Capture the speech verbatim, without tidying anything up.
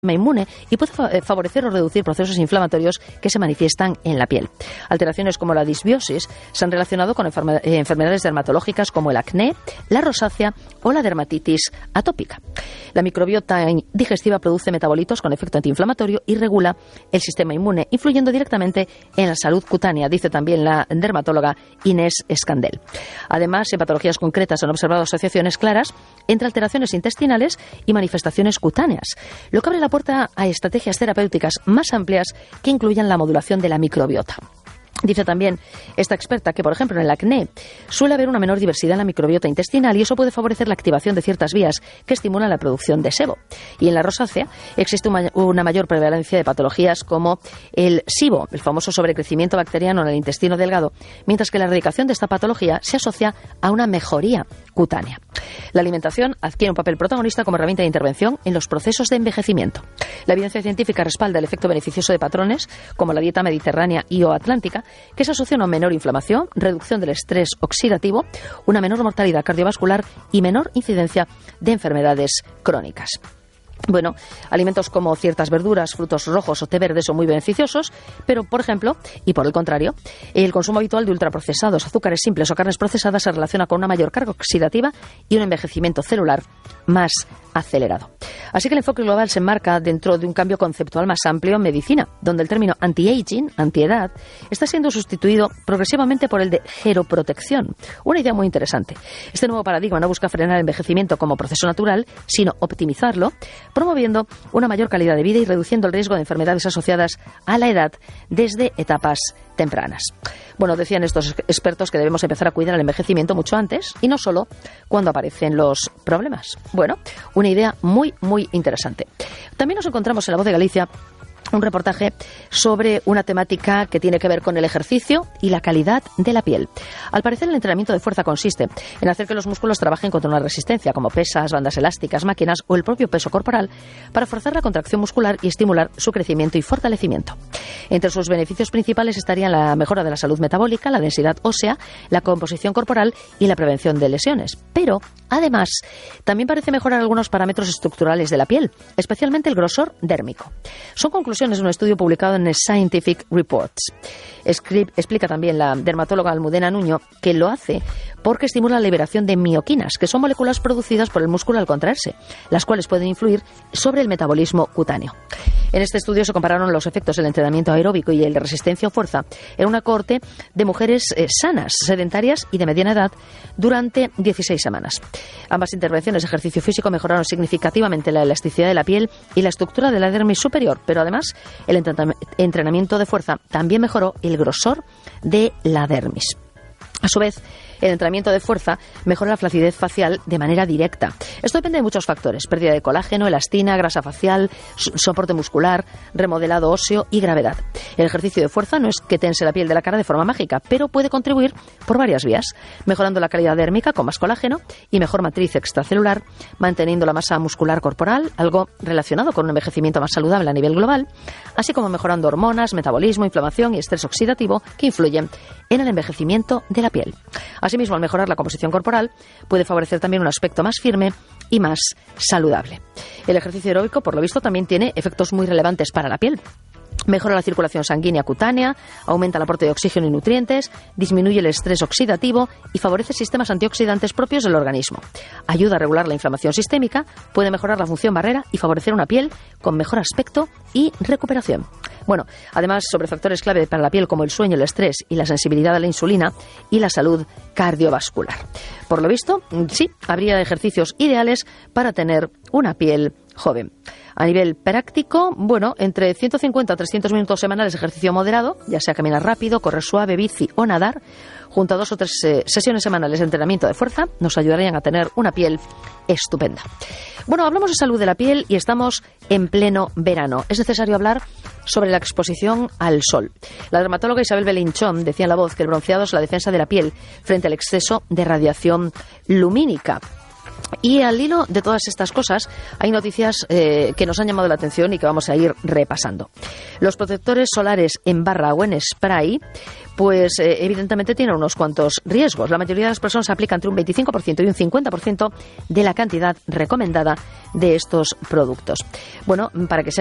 inmune y puede favorecer o reducir procesos inflamatorios que se manifiestan en la piel. Alteraciones como la disbiosis se han relacionado con enferme- enfermedades dermatológicas como el acné, la rosácea o la dermatitis atópica. La microbiota digestiva produce metabolitos con efecto antiinflamatorio y regula el sistema inmune, influyendo directamente en la salud cutánea, dice también la dermatóloga Inés Escandel. Además, en patologías concretas han observado asociaciones claras entre alteraciones intestinales y manifestaciones cutáneas, lo que abre la puerta a estrategias terapéuticas más amplias que incluyan la modulación de la microbiota. Dice también esta experta que, por ejemplo, en el acné suele haber una menor diversidad en la microbiota intestinal y eso puede favorecer la activación de ciertas vías que estimulan la producción de sebo. Y en la rosácea existe una mayor prevalencia de patologías como el SIBO, el famoso sobrecrecimiento bacteriano en el intestino delgado, mientras que la erradicación de esta patología se asocia a una mejoría cutánea. La alimentación adquiere un papel protagonista como herramienta de intervención en los procesos de envejecimiento. La evidencia científica respalda el efecto beneficioso de patrones como la dieta mediterránea y o atlántica, que se asocia a una menor inflamación, reducción del estrés oxidativo, una menor mortalidad cardiovascular y menor incidencia de enfermedades crónicas. Bueno, alimentos como ciertas verduras, frutos rojos o té verde son muy beneficiosos, pero, por ejemplo, y por el contrario, el consumo habitual de ultraprocesados, azúcares simples o carnes procesadas se relaciona con una mayor carga oxidativa y un envejecimiento celular más acelerado. Así que el enfoque global se enmarca dentro de un cambio conceptual más amplio en medicina, donde el término anti-aging, antiedad, está siendo sustituido progresivamente por el de geroprotección. Una idea muy interesante. Este nuevo paradigma no busca frenar el envejecimiento como proceso natural, sino optimizarlo, promoviendo una mayor calidad de vida y reduciendo el riesgo de enfermedades asociadas a la edad desde etapas tempranas. Bueno, decían estos expertos que debemos empezar a cuidar el envejecimiento mucho antes y no solo cuando aparecen los problemas. Bueno, una idea muy, muy interesante. También nos encontramos en La Voz de Galicia un reportaje sobre una temática que tiene que ver con el ejercicio y la calidad de la piel. Al parecer, el entrenamiento de fuerza consiste en hacer que los músculos trabajen contra una resistencia, como pesas, bandas elásticas, máquinas o el propio peso corporal, para forzar la contracción muscular y estimular su crecimiento y fortalecimiento. Entre sus beneficios principales estarían la mejora de la salud metabólica, la densidad ósea, la composición corporal y la prevención de lesiones. Pero, además, también parece mejorar algunos parámetros estructurales de la piel, especialmente el grosor dérmico. Son conclusiones de un estudio publicado en Scientific Reports. Escri- explica también la dermatóloga Almudena Nuño que lo hace porque estimula la liberación de mioquinas, que son moléculas producidas por el músculo al contraerse, las cuales pueden influir sobre el metabolismo cutáneo. En este estudio se compararon los efectos del entrenamiento aeróbico y el de resistencia o fuerza en una cohorte de mujeres eh, sanas, sedentarias y de mediana edad durante dieciséis semanas. Ambas intervenciones de ejercicio físico mejoraron significativamente la elasticidad de la piel y la estructura de la dermis superior, pero además el entrenamiento de fuerza también mejoró el grosor de la dermis. A su vez, el entrenamiento de fuerza mejora la flacidez facial de manera directa. Esto depende de muchos factores: pérdida de colágeno, elastina, grasa facial, soporte muscular, remodelado óseo y gravedad. El ejercicio de fuerza no es que tense la piel de la cara de forma mágica, pero puede contribuir por varias vías, mejorando la calidad dérmica con más colágeno y mejor matriz extracelular, manteniendo la masa muscular corporal, algo relacionado con un envejecimiento más saludable a nivel global, así como mejorando hormonas, metabolismo, inflamación y estrés oxidativo que influyen en el envejecimiento de la piel. Asimismo, al mejorar la composición corporal, puede favorecer también un aspecto más firme y más saludable. El ejercicio aeróbico, por lo visto, también tiene efectos muy relevantes para la piel. Mejora la circulación sanguínea cutánea, aumenta el aporte de oxígeno y nutrientes, disminuye el estrés oxidativo y favorece sistemas antioxidantes propios del organismo. Ayuda a regular la inflamación sistémica, puede mejorar la función barrera y favorecer una piel con mejor aspecto y recuperación. Bueno, además, sobre factores clave para la piel como el sueño, el estrés y la sensibilidad a la insulina y la salud cardiovascular. Por lo visto, sí, habría ejercicios ideales para tener una piel joven. A nivel práctico, bueno, entre ciento cincuenta a trescientos minutos semanales de ejercicio moderado, ya sea caminar rápido, correr suave, bici o nadar, junto a dos o tres eh, sesiones semanales de entrenamiento de fuerza, nos ayudarían a tener una piel estupenda. Bueno, hablamos de salud de la piel y estamos en pleno verano. Es necesario hablar sobre la exposición al sol. La dermatóloga Isabel Belinchón decía en La Voz que el bronceado es la defensa de la piel frente al exceso de radiación lumínica. Y al hilo de todas estas cosas, hay noticias eh, que nos han llamado la atención y que vamos a ir repasando. Los protectores solares en barra o en spray, pues eh, evidentemente tienen unos cuantos riesgos. La mayoría de las personas aplican entre un veinticinco por ciento y un cincuenta por ciento de la cantidad recomendada de estos productos. Bueno, para que sea